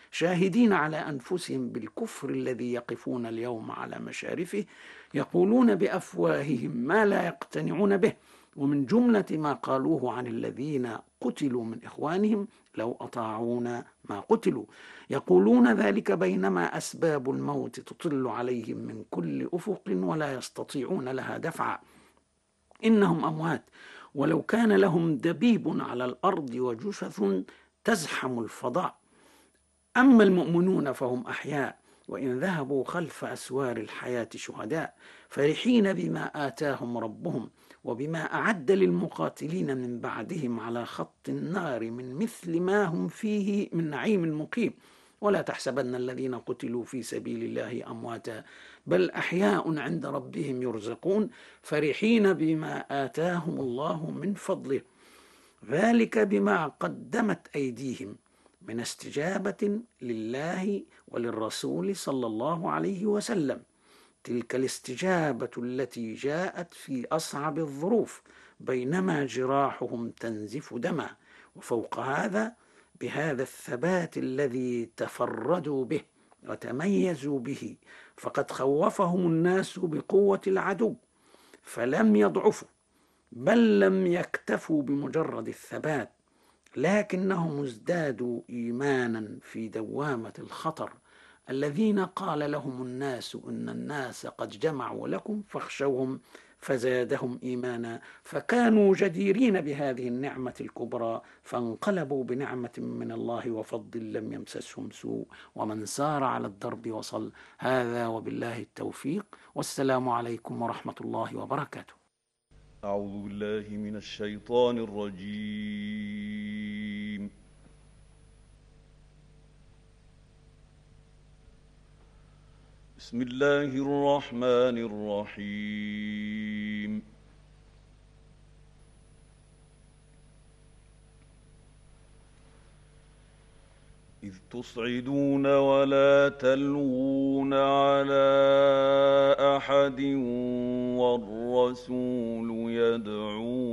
شاهدين على أنفسهم بالكفر الذي يقفون اليوم على مشارفه يقولون بأفواههم ما لا يقتنعون به. ومن جملة ما قالوه عن الذين قتلوا من إخوانهم: لو أطاعونا ما قتلوا. يقولون ذلك بينما أسباب الموت تطل عليهم من كل أفق ولا يستطيعون لها دفعا. إنهم أموات، ولو كان لهم دبيب على الأرض وجثث تزحم الفضاء. أما المؤمنون فهم أحياء، وإن ذهبوا خلف أسوار الحياة شهداء، فرحين بما آتاهم ربهم وبما أعد للمقاتلين من بعدهم على خط النار من مثل ما هم فيه من نعيم مقيم. ولا تحسبن الذين قتلوا في سبيل الله أمواتا، بل أحياء عند ربهم يرزقون، فرحين بما آتاهم الله من فضله، ذلك بما قدمت أيديهم من استجابة لله وللرسول صلى الله عليه وسلم. تلك الاستجابة التي جاءت في أصعب الظروف بينما جراحهم تنزف دما. وفوق هذا، بهذا الثبات الذي تفردوا به وتميزوا به، فقد خوفهم الناس بقوة العدو فلم يضعفوا، بل لم يكتفوا بمجرد الثبات، لكنهم ازدادوا إيمانا في دوامة الخطر. الذين قال لهم الناس إن الناس قد جمعوا لكم فاخشوهم فزادهم إيمانا، فكانوا جديرين بهذه النعمة الكبرى، فانقلبوا بنعمة من الله وفضل لم يمسسهم سوء، ومن سار على الدرب وصل. هذا وبالله التوفيق، والسلام عليكم ورحمة الله وبركاته. أعوذ بالله من الشيطان الرجيم. بسم الله الرحمن الرحيم. إذ تصعدون ولا تلوون على أحد والرسول يدعو